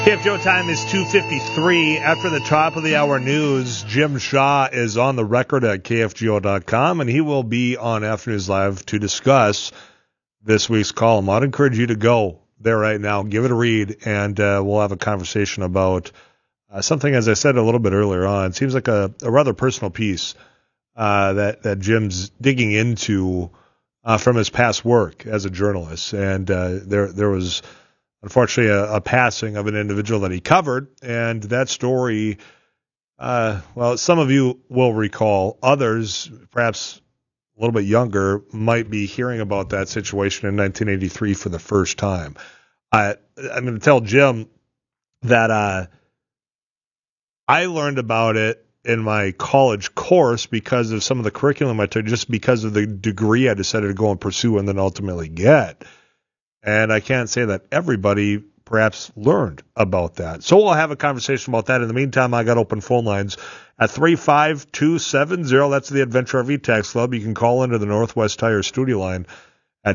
KFGO time is 2:53. After the top of the hour news, Jim Shaw is on the record at KFGO.com, and he will be on Afternoons Live to discuss this week's column. I'd encourage you to go there right now, give it a read, and we'll have a conversation about something, as I said a little bit earlier on. It seems like a rather personal piece that Jim's digging into from his past work as a journalist. And there was unfortunately a passing of an individual that he covered, and that story, well, some of you will recall. Others, perhaps a little bit younger, might be hearing about that situation in 1983 for the first time. I'm going to tell Jim that I learned about it in my college course because of some of the curriculum I took, just because of the degree I decided to go and pursue and then ultimately get. And I can't say that everybody perhaps learned about that. So we'll have a conversation about that. In the meantime, I got open phone lines at 35270. That's the Adventure RV Text Club. You can call into the Northwest Tire studio line at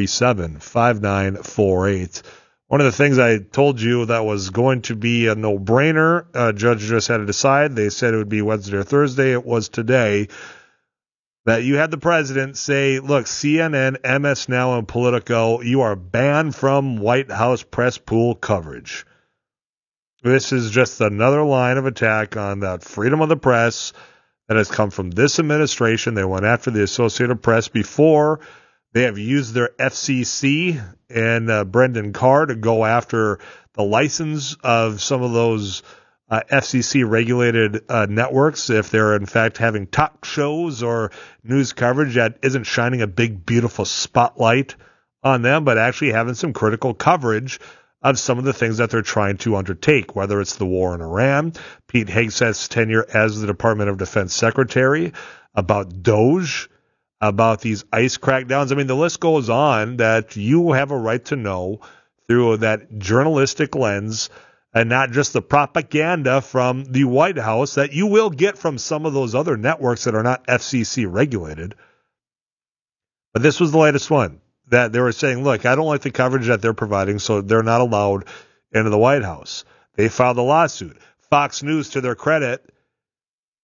237-5948. One of the things I told you that was going to be a no-brainer, judge just had to decide. They said it would be Wednesday or Thursday. It was today. That you had the president say, look, CNN, MS Now, and Politico, you are banned from White House press pool coverage. This is just another line of attack on that freedom of the press that has come from this administration. They went after the Associated Press before. They have used their FCC and Brendan Carr to go after the license of some of those FCC-regulated networks, if they're in fact having talk shows or news coverage that isn't shining a big, beautiful spotlight on them, but actually having some critical coverage of some of the things that they're trying to undertake, whether it's the war in Iran, Pete Hegseth's tenure as the Department of Defense Secretary, about DOJ, about these ICE crackdowns. I mean, the list goes on that you have a right to know through that journalistic lens, and not just the propaganda from the White House that you will get from some of those other networks that are not FCC regulated. But this was the latest one that they were saying, look, I don't like the coverage that they're providing, so they're not allowed into the White House. They filed a lawsuit. Fox News, to their credit,